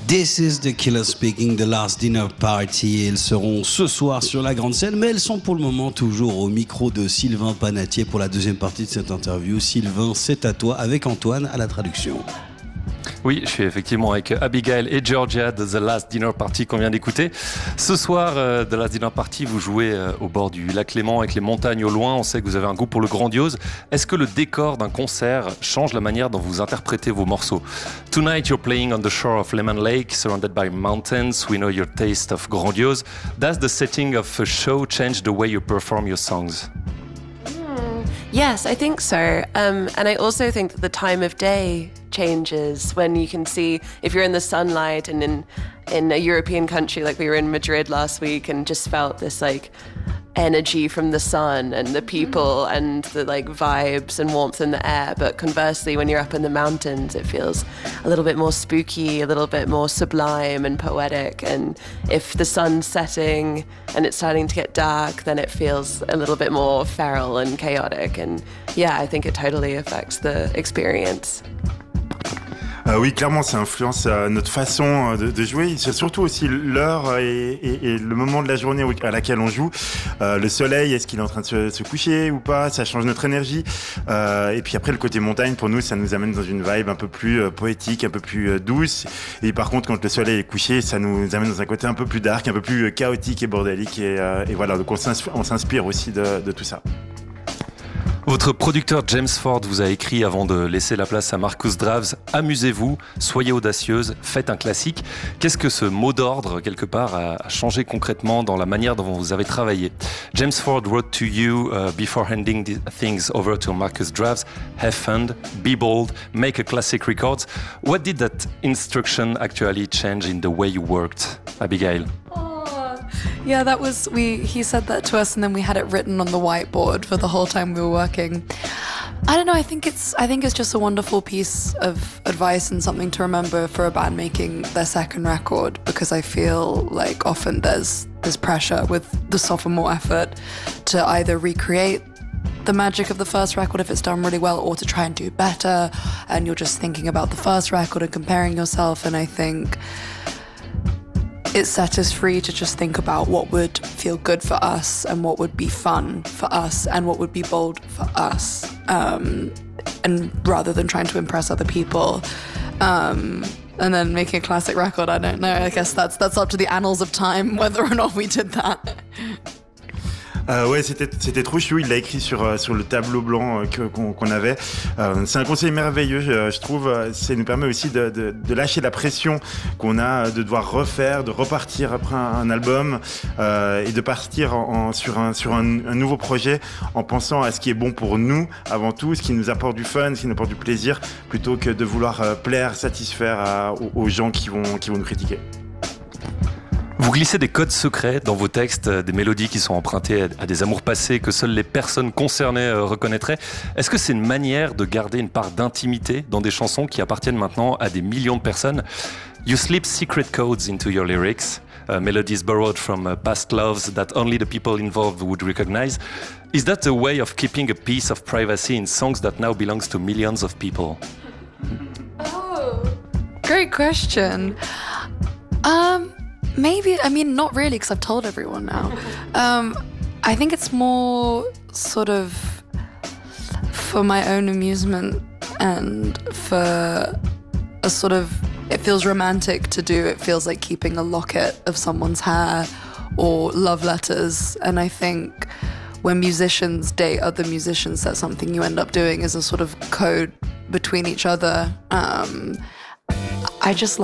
This is the Killer speaking, The Last Dinner Party. Elles seront ce soir sur la grande scène, mais elles sont pour le moment toujours au micro de Sylvain Panatier pour la deuxième partie de cette interview. Sylvain, c'est à toi, avec Antoine à la traduction. Oui, je suis effectivement avec Abigail et Georgia de The Last Dinner Party qu'on vient d'écouter. Ce soir, The Last Dinner Party, vous jouez au bord du lac Léman avec les montagnes au loin. On sait que vous avez un goût pour le grandiose. Est-ce que le décor d'un concert change la manière dont vous interprétez vos morceaux? Tonight, you're playing on the shore of Lemon Lake, surrounded by mountains. We know your taste of grandiose. Does the setting of a show change the way you perform your songs? Yes, I think so. And I also think that the time of day changes when you can see if you're in the sunlight and in a European country, like we were in Madrid last week and just felt this like energy from the sun and the people and the like vibes and warmth in the air. But conversely, when you're up in the mountains, it feels a little bit more spooky, a little bit more sublime and poetic. And if the sun's setting and it's starting to get dark, then it feels a little bit more feral and chaotic. And yeah, I think it totally affects the experience. Oui, clairement, ça influence notre façon de jouer. C'est surtout aussi l'heure et le moment de la journée à laquelle on joue. Le soleil, est-ce qu'il est en train de se coucher ou pas? Ça change notre énergie. Et puis après, le côté montagne, pour nous, ça nous amène dans une vibe un peu plus poétique, un peu plus douce. Et par contre, quand le soleil est couché, ça nous amène dans un côté un peu plus dark, un peu plus chaotique et bordélique. Et voilà, donc on s'inspire aussi de tout ça. Votre producteur James Ford vous a écrit avant de laisser la place à Marcus Draves: amusez-vous, soyez audacieuse, faites un classique. Qu'est-ce que ce mot d'ordre, quelque part, a changé concrètement dans la manière dont vous avez travaillé? James Ford wrote to you before handing things over to Marcus Draves: have fun, be bold, make a classic record. What did that instruction actually change in the way you worked, Abigail? Yeah, he said that to us and then we had it written on the whiteboard for the whole time we were working. I don't know, I think it's just a wonderful piece of advice and something to remember for a band making their second record, because I feel like often there's pressure with the sophomore effort to either recreate the magic of the first record if it's done really well, or to try and do better, and you're just thinking about the first record and comparing yourself. And I think it set us free to just think about what would feel good for us and what would be fun for us and what would be bold for us, and rather than trying to impress other people, and then making a classic record. I don't know, I guess that's up to the annals of time whether or not we did that. Ouais, c'était trop chou. Il l'a écrit sur le tableau blanc qu'on avait. C'est un conseil merveilleux, je trouve. Ça nous permet aussi de lâcher la pression qu'on a de devoir refaire, de repartir après un album, et de partir sur un nouveau projet en pensant à ce qui est bon pour nous avant tout, ce qui nous apporte du fun, ce qui nous apporte du plaisir, plutôt que de vouloir plaire, satisfaire aux gens qui vont nous critiquer. Vous glissez des codes secrets dans vos textes, des mélodies qui sont empruntées à des amours passés que seules les personnes concernées reconnaîtraient. Est-ce que c'est une manière de garder une part d'intimité dans des chansons qui appartiennent maintenant à des millions de personnes? You slip secret codes into your lyrics, melodies borrowed from past loves that only the people involved would recognize. Is that a way of keeping a piece of privacy in songs that now belongs to millions of people? Oh, great question. Maybe, I mean, not really, because I've told everyone now. I think it's more sort of for my own amusement and for a sort of, it feels romantic to do. It feels like keeping a locket of someone's hair or love letters. And I think when musicians date other musicians, that's something you end up doing as a sort of code between each other. I just